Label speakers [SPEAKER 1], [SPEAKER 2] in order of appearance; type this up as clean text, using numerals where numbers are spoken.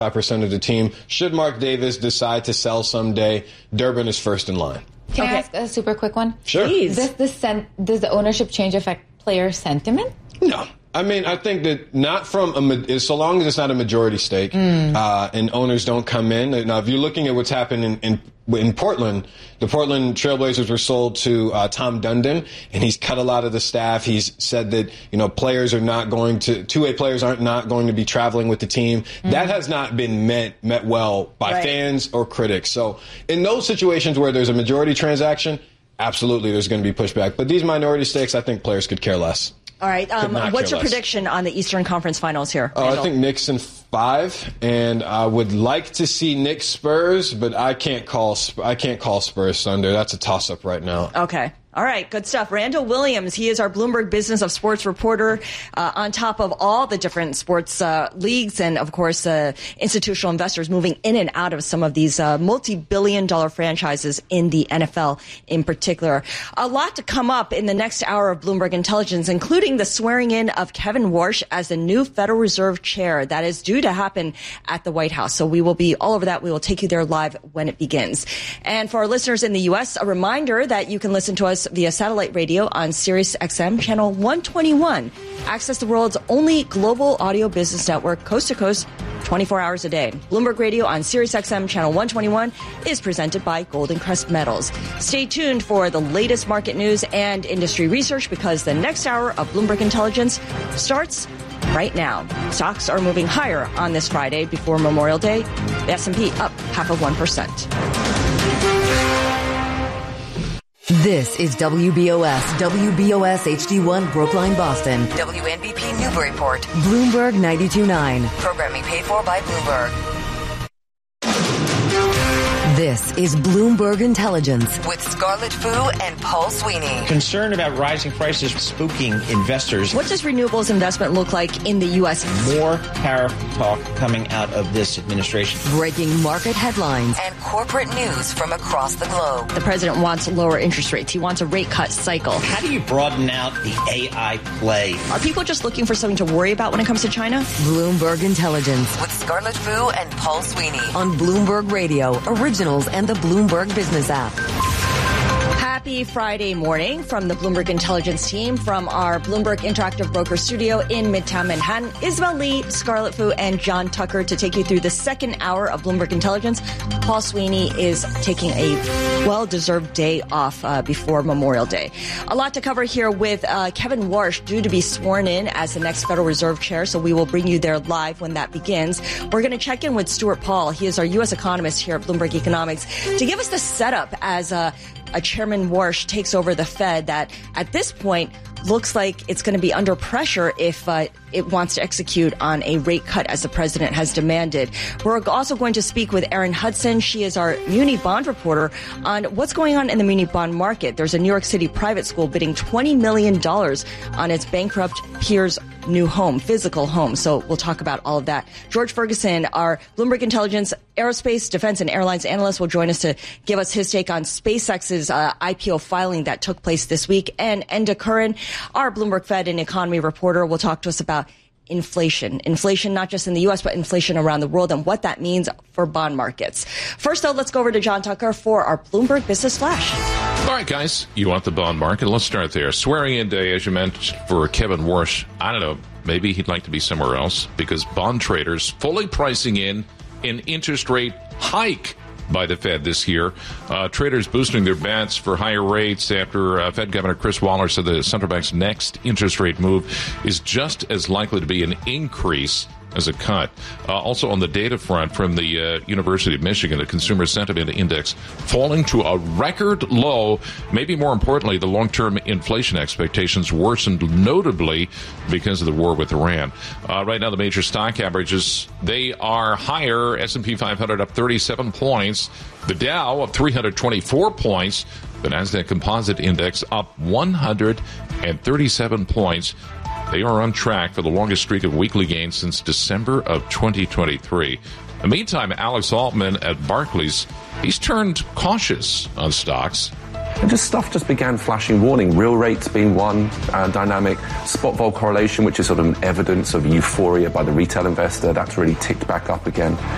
[SPEAKER 1] 5% of the team. Should Mark Davis decide to sell someday, Durbin is first in line.
[SPEAKER 2] Can I ask a super quick one?
[SPEAKER 1] Sure.
[SPEAKER 2] Does the ownership change affect player sentiment?
[SPEAKER 1] No. I mean, I think that not from so long as it's not a majority stake and owners don't come in. Now, if you're looking at what's happened in Portland, the Portland Trailblazers were sold to Tom Dundon, and he's cut a lot of the staff. He's said that, players are not going to, two-way players aren't not going to be traveling with the team. That has not been met well by fans or critics. So in those situations where there's a majority transaction, absolutely there's going to be pushback. But these minority stakes, I think players could care less.
[SPEAKER 3] All right. What's your prediction on the Eastern Conference Finals here?
[SPEAKER 1] I think Knicks in 5, and I would like to see Knicks Spurs, but I can't call Spurs Thunder. That's a toss-up right now.
[SPEAKER 3] Okay. All right, good stuff. Randall Williams, he is our Bloomberg Business of Sports reporter, on top of all the different sports leagues and, of course, institutional investors moving in and out of some of these multi-billion-dollar franchises in the NFL in particular. A lot to come up in the next hour of Bloomberg Intelligence, including the swearing in of Kevin Warsh as the new Federal Reserve Chair. That is due to happen at the White House. So we will be all over that. We will take you there live when it begins. And for our listeners in the U.S., a reminder that you can listen to us via satellite radio on Sirius XM channel 121. Access the world's only global audio business network, coast to coast, 24 hours a day. Bloomberg Radio on Sirius XM channel 121 is presented by Golden Crest Metals. Stay tuned for the latest market news and industry research, because the next hour of Bloomberg Intelligence starts right now. Stocks are moving higher on this Friday before Memorial Day. The S&P up 0.5%.
[SPEAKER 4] This is WBOS HD1 Brookline, Boston. WNBP Newburyport. Bloomberg 92.9. Programming paid for by Bloomberg. This is Bloomberg Intelligence with Scarlett Fu and Paul Sweeney.
[SPEAKER 5] Concern about rising prices spooking investors.
[SPEAKER 3] What does renewables investment look like in the U.S.?
[SPEAKER 5] More tariff talk coming out of this administration.
[SPEAKER 4] Breaking market headlines and corporate news from across the globe.
[SPEAKER 3] The president wants lower interest rates. He wants a rate cut cycle.
[SPEAKER 5] How do you broaden out the AI play?
[SPEAKER 3] Are people just looking for something to worry about when it comes to China?
[SPEAKER 4] Bloomberg Intelligence with Scarlett Fu and Paul Sweeney on Bloomberg Radio, Originals, and the Bloomberg Business app.
[SPEAKER 3] Happy Friday morning from the Bloomberg Intelligence team, from our Bloomberg Interactive Broker studio in Midtown Manhattan. Isabel Lee, Scarlett Fu, and John Tucker to take you through the second hour of Bloomberg Intelligence. Paul Sweeney is taking a well-deserved day off before Memorial Day. A lot to cover here with Kevin Warsh due to be sworn in as the next Federal Reserve Chair, so we will bring you there live when that begins. We're going to check in with Stuart Paul. He is our U.S. economist here at Bloomberg Economics to give us the setup as a Chairman Warsh takes over the Fed that at this point looks like it's going to be under pressure if it wants to execute on a rate cut as the president has demanded. We're also going to speak with Erin Hudson. She is our muni bond reporter on what's going on in the muni bond market. There's a New York City private school bidding $20 million on its bankrupt peer's new home, physical home. So we'll talk about all of that. George Ferguson, our Bloomberg Intelligence aerospace, defense, and airlines analyst, will join us to give us his take on SpaceX's IPO filing that took place this week. And Enda Curran, our Bloomberg Fed and economy reporter, will talk to us about inflation. Inflation not just in the U.S., but inflation around the world and what that means for bond markets. First, though, let's go over to John Tucker for our Bloomberg Business Flash.
[SPEAKER 6] All right, guys, you want the bond market? Let's start there. Swearing in day, as you mentioned, for Kevin Warsh. I don't know, maybe he'd like to be somewhere else, because bond traders fully pricing in an interest rate hike by the Fed this year. Traders boosting their bets for higher rates after Fed Governor Chris Waller said the central bank's next interest rate move is just as likely to be an increase as a cut. Also on the data front from the University of Michigan, the Consumer Sentiment Index falling to a record low. Maybe more importantly, the long-term inflation expectations worsened notably because of the war with Iran. Right now, the major stock averages, they are higher. S&P 500 up 37 points. The Dow up 324 points. The NASDAQ Composite Index up 137 points. They are on track for the longest streak of weekly gains since December of 2023. In the meantime, Alex Altman at Barclays, he's turned cautious on stocks.
[SPEAKER 7] Stuff began flashing warning. Real rates being one dynamic. Spot vol correlation, which is sort of evidence of euphoria by the retail investor, that's really ticked back up again.